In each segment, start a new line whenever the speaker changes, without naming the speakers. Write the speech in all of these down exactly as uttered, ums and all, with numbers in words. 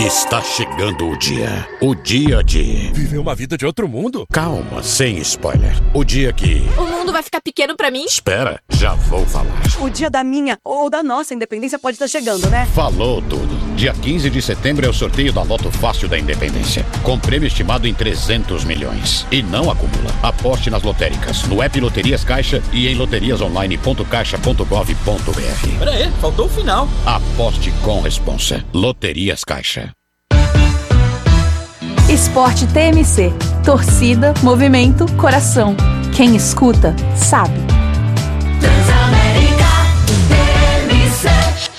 Está chegando o dia. O dia de...
Viver uma vida de outro mundo?
Calma, sem spoiler. O dia que...
O mundo vai ficar pequeno pra mim?
Espera, já vou falar.
O dia da minha ou da nossa independência pode estar chegando, né?
Falou tudo. Dia quinze de setembro é o sorteio da Loto Fácil da Independência. Com prêmio estimado em trezentos milhões. E não acumula. Aposte nas lotéricas, no app Loterias Caixa e em loterias online ponto caixa ponto gov ponto br.
Pera aí, faltou o final.
Aposte com responsa. Loterias Caixa.
Esporte T M C. Torcida, movimento, coração. Quem escuta, sabe.
Transamérica T M C.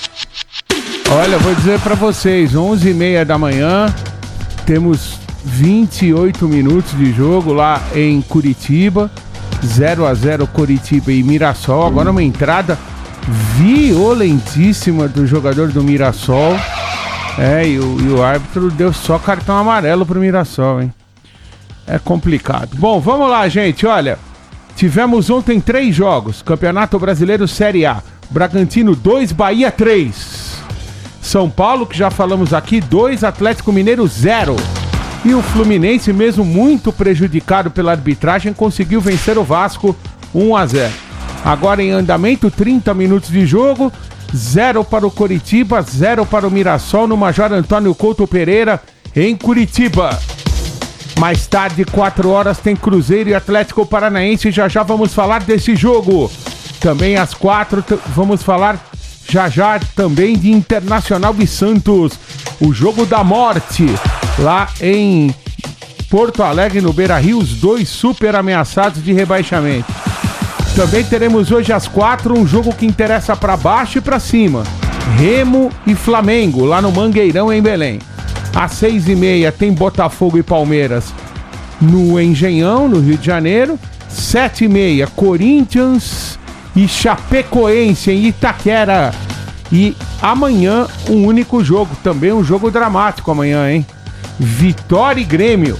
Olha, vou dizer pra vocês, onze e meia da manhã, temos vinte e oito minutos de jogo lá em Curitiba. zero a zero Curitiba e Mirassol. Agora uma entrada violentíssima do jogador do Mirassol. É, e o, e o árbitro deu só cartão amarelo pro Mirassol, hein? É complicado. Bom, vamos lá, gente, olha. Tivemos ontem três jogos. Campeonato Brasileiro Série A. Bragantino dois, Bahia três. São Paulo, que já falamos aqui, dois, Atlético Mineiro zero. E o Fluminense, mesmo muito prejudicado pela arbitragem, conseguiu vencer o Vasco um a zero. Agora em andamento, trinta minutos de jogo. zero para o Coritiba, zero para o Mirassol no Major Antônio Couto Pereira, em Curitiba. Mais tarde, quatro horas, tem Cruzeiro e Atlético Paranaense. Já já vamos falar desse jogo. Também às quatro, t- vamos falar já já também de Internacional e Santos. O jogo da morte, lá em Porto Alegre, no Beira-Rio, os dois super ameaçados de rebaixamento. Também teremos hoje às quatro um jogo que interessa para baixo e para cima. Remo e Flamengo, lá no Mangueirão, em Belém. Às seis e meia tem Botafogo e Palmeiras no Engenhão, no Rio de Janeiro. Sete e meia, Corinthians e Chapecoense, em Itaquera. E amanhã, um único jogo, também um jogo dramático amanhã, hein? Vitória e Grêmio,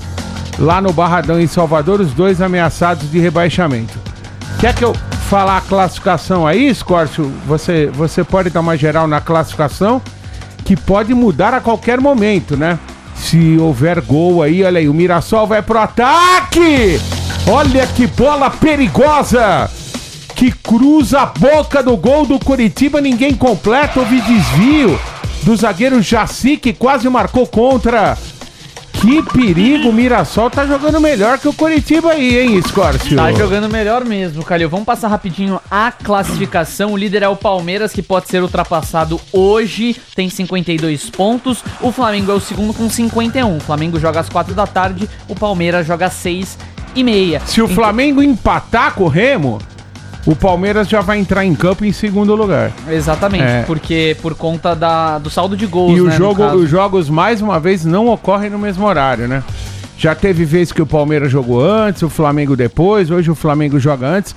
lá no Barradão, em Salvador, os dois ameaçados de rebaixamento. Quer que eu falar a classificação aí, Scorpio? Você, você pode dar uma geral na classificação, que pode mudar a qualquer momento, né? Se houver gol aí, olha aí, o Mirassol vai pro ataque! Olha que bola perigosa! Que cruza a boca do gol do Curitiba, ninguém completa, houve desvio do zagueiro Jaci, que quase marcou contra. Que perigo, o Mirassol tá jogando melhor que o Coritiba aí, hein, Scorpio?
Tá jogando melhor mesmo, Calil. Vamos passar rapidinho a classificação. O líder é o Palmeiras, que pode ser ultrapassado hoje, tem cinquenta e dois pontos. O Flamengo é o segundo com cinquenta e um. O Flamengo joga às quatro da tarde, o Palmeiras joga às seis e meia.
Se o Flamengo empatar com o Remo, o Palmeiras já vai entrar em campo em segundo lugar.
Exatamente, é. porque por conta da, do saldo de gols,
e
né,
o jogo, os jogos, mais uma vez, não ocorrem no mesmo horário, né? Já teve vezes que o Palmeiras jogou antes, o Flamengo depois, hoje o Flamengo joga antes.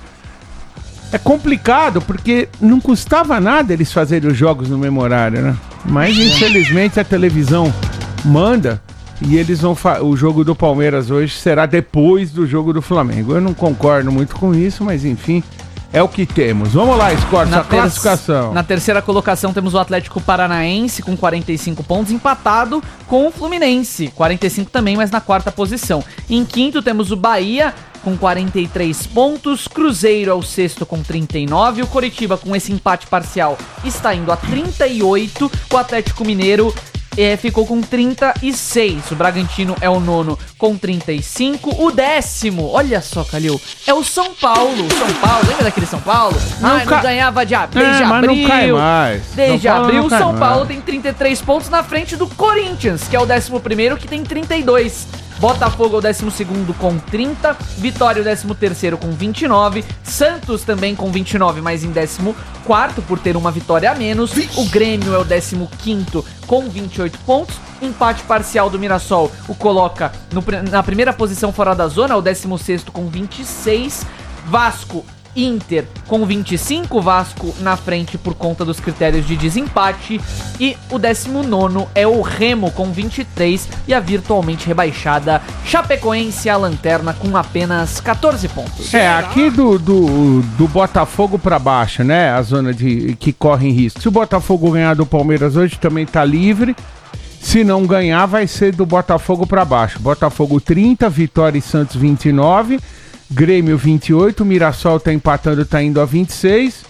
É complicado, porque não custava nada eles fazerem os jogos no mesmo horário, né? Mas, infelizmente, a televisão manda e eles vão fa- o jogo do Palmeiras hoje será depois do jogo do Flamengo. Eu não concordo muito com isso, mas, enfim... É o que temos. Vamos lá, Scorpio, a classificação.
Na terceira colocação temos o Atlético Paranaense com quarenta e cinco pontos, empatado com o Fluminense, quarenta e cinco também, mas na quarta posição. Em quinto temos o Bahia com quarenta e três pontos, Cruzeiro é o sexto com trinta e nove, o Coritiba com esse empate parcial está indo a trinta e oito, o Atlético Mineiro É, ficou com trinta e seis. O Bragantino é o nono com trinta e cinco. O décimo, olha só, Calil, é o São Paulo. São Paulo, lembra daquele São Paulo?
Não
Ai,
ca...
não ganhava de ab... desde
é, mas
abril.
Não cai mais.
Desde
São
abril, o São Paulo
mais.
tem trinta e três pontos na frente do Corinthians, que é o décimo primeiro, que tem trinta e dois. Botafogo é o décimo segundo com trinta, Vitória é o décimo terceiro com vinte e nove, Santos também com vinte e nove, mas em décimo quarto por ter uma vitória a menos. O Grêmio é o décimo quinto com vinte e oito pontos, empate parcial do Mirassol o coloca no, na primeira posição fora da zona, o décimo sexto com vinte e seis, Vasco, Inter com vinte e cinco, Vasco na frente por conta dos critérios de desempate, e o décimo nono é o Remo com vinte e três e a virtualmente rebaixada Chapecoense, a lanterna, com apenas catorze pontos.
É, aqui do, do, do Botafogo pra baixo, né, a zona de, que corre em risco. Se o Botafogo ganhar do Palmeiras hoje, também tá livre. Se não ganhar, vai ser do Botafogo para baixo. Botafogo trinta, Vitória e Santos vinte e nove, Grêmio vinte e oito, Mirassol tá empatando, tá indo a vinte e seis.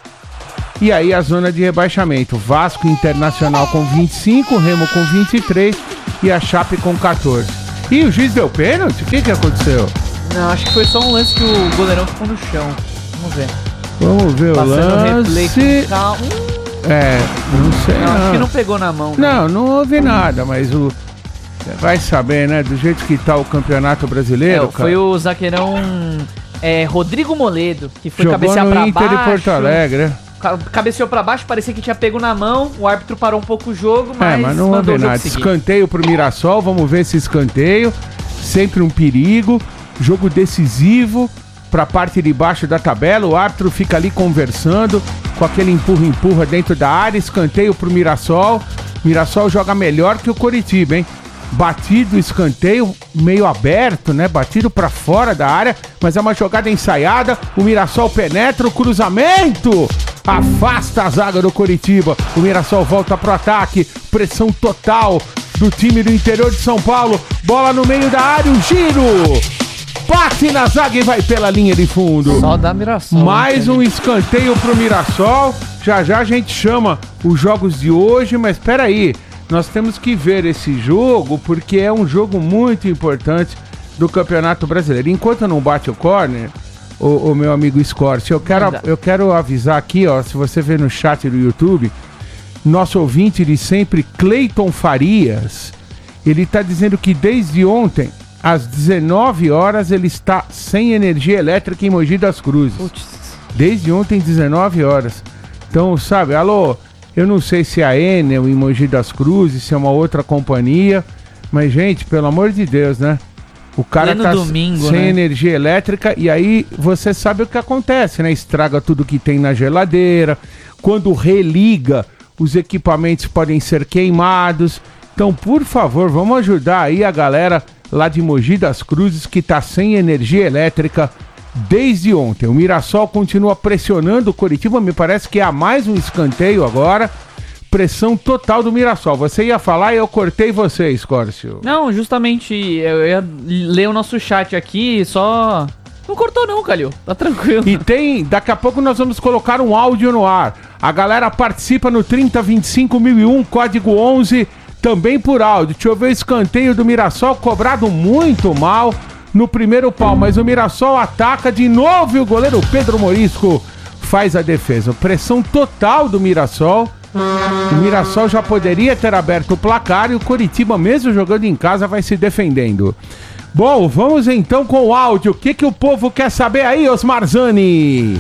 E aí a zona de rebaixamento, Vasco Internacional com vinte e cinco, Remo com vinte e três e a Chape com catorze. E o juiz deu pênalti? O que que aconteceu?
Não, acho que foi só um lance que o goleirão ficou no chão. Vamos ver.
Vamos ver
Passando
o
replay
lance.
com calma.
É, não sei
Não,
não.
acho que não pegou na mão. né?
Não, não houve nada, mas o... Vai saber, né? Do jeito que tá o Campeonato Brasileiro,
É, foi
cara.
o zagueirão é, Rodrigo Moledo, que foi
Jogou
cabecear
no
pra
Inter
baixo.
de Porto Alegre, né?
Ca- Cabeceou pra baixo, parecia que tinha pego na mão. O árbitro parou um pouco o jogo,
É,
mas,
mas não
mandou
houve
o jogo
nada.
seguir.
Escanteio pro Mirassol, vamos ver esse escanteio. Sempre um perigo. Jogo decisivo pra parte de baixo da tabela. O árbitro fica ali conversando com aquele empurra-empurra dentro da área. Escanteio pro Mirassol. Mirassol joga melhor que o Coritiba, hein? Batido, escanteio, meio aberto, né? Batido pra fora da área, mas é uma jogada ensaiada. O Mirassol penetra o cruzamento. Afasta a zaga do Coritiba. O Mirassol volta pro ataque. Pressão total do time do interior de São Paulo. Bola no meio da área, um giro. Bate na zaga e vai pela linha de fundo.
Só dá Mirassol.
Mais
né,
um escanteio pro Mirassol. Já já a gente chama os jogos de hoje, mas espera aí. Nós temos que ver esse jogo porque é um jogo muito importante do Campeonato Brasileiro. Enquanto não bate o corner, o, o meu amigo Scorce, eu quero, eu quero avisar aqui, ó, se você vê no chat do YouTube, nosso ouvinte de sempre, Cleiton Farias, ele está dizendo que desde ontem, às dezenove horas, ele está sem energia elétrica em Mogi das Cruzes.
Putz.
Desde ontem, dezenove horas. Então, sabe, alô, eu não sei se é a Enel em Mogi das Cruzes, se é uma outra companhia, mas, gente, pelo amor de Deus, né? O cara
Pleno
tá
domingo,
sem
né?
energia elétrica e aí você sabe o que acontece, né? Estraga tudo que tem na geladeira. Quando religa, os equipamentos podem ser queimados. Então, por favor, vamos ajudar aí a galera lá de Mogi das Cruzes que tá sem energia elétrica desde ontem. O Mirassol continua pressionando o Coritiba, me parece que há mais um escanteio agora. Pressão total do Mirassol. Você ia falar e eu cortei você, Scorcio.
Não, justamente, eu ia ler o nosso chat aqui, só... Não cortou não, Calil. Tá tranquilo.
E tem, daqui a pouco nós vamos colocar um áudio no ar. A galera participa no trinta vinte e cinco mil e um, código onze, também por áudio. Deixa eu ver o escanteio do Mirassol, cobrado muito mal no primeiro pau, mas o Mirassol ataca de novo e o goleiro Pedro Morisco faz a defesa. Pressão total do Mirassol. O Mirassol já poderia ter aberto o placar e o Coritiba, mesmo jogando em casa, vai se defendendo. Bom, vamos então com o áudio. O que, que o povo quer saber aí, Osmar Zani?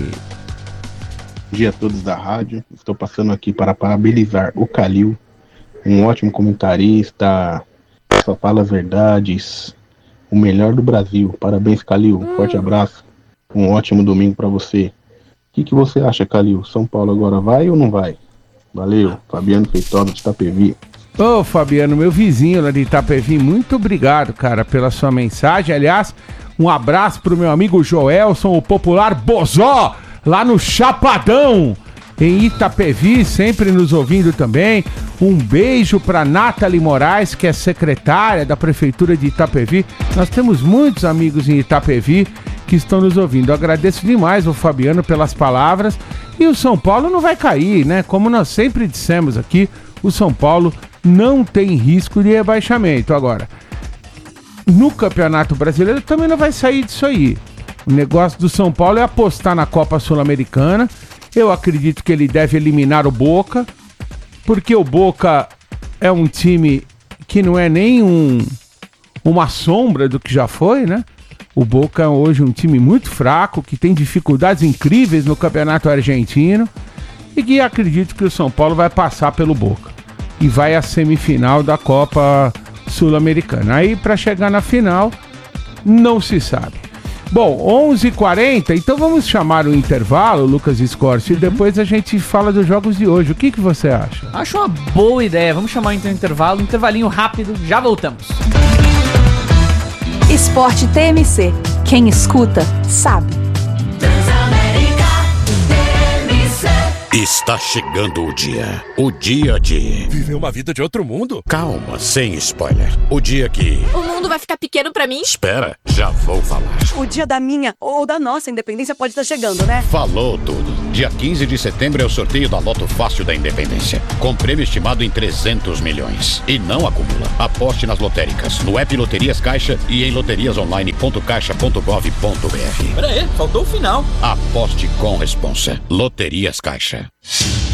Bom dia a todos da rádio. Estou passando aqui para parabenizar o Calil, um ótimo comentarista, só fala verdades, o melhor do Brasil. Parabéns, Calil. Forte abraço. Um ótimo domingo para você. O que, que você acha, Calil? São Paulo agora vai ou não vai? Valeu, Fabiano Feitosa de Itapevi.
Ô, Fabiano, meu vizinho lá de Itapevi, muito obrigado, cara, pela sua mensagem. Aliás, um abraço pro meu amigo Joelson, o popular Bozó, lá no Chapadão, em Itapevi, sempre nos ouvindo também. Um beijo pra Nathalie Moraes, que é secretária da Prefeitura de Itapevi. Nós temos muitos amigos em Itapevi que estão nos ouvindo. Eu agradeço demais o Fabiano pelas palavras. E o São Paulo não vai cair, né? Como nós sempre dissemos aqui, o São Paulo não tem risco de rebaixamento. Agora, no Campeonato Brasileiro também não vai sair disso aí. O negócio do São Paulo é apostar na Copa Sul-Americana. Eu acredito que ele deve eliminar o Boca, porque o Boca é um time que não é nem um, uma sombra do que já foi, né? O Boca é hoje um time muito fraco, que tem dificuldades incríveis no Campeonato Argentino e que acredito que o São Paulo vai passar pelo Boca e vai à semifinal da Copa Sul-Americana. Aí, para chegar na final, não se sabe. Bom, onze e quarenta, então vamos chamar o intervalo, Lucas Scorsi, uhum. E depois a gente fala dos jogos de hoje. O que, que você acha?
Acho uma boa ideia. Vamos chamar então o intervalo, um intervalinho rápido, já voltamos.
Esporte T M C. Quem escuta, sabe.
Transamérica T M C.
Está chegando o dia. O dia de...
Viver uma vida de outro mundo?
Calma, sem spoiler. O dia que...
O mundo vai ficar pequeno pra mim?
Espera, já vou falar.
O dia da minha ou da nossa independência pode estar chegando, né?
Falou tudo. Dia quinze de setembro é o sorteio da Loto Fácil da Independência. Com prêmio estimado em trezentos milhões. E não acumula. Aposte nas lotéricas, no app Loterias Caixa e em loterias online ponto caixa ponto gov ponto br.
Pera aí, faltou o final.
Aposte com responsa. Loterias Caixa.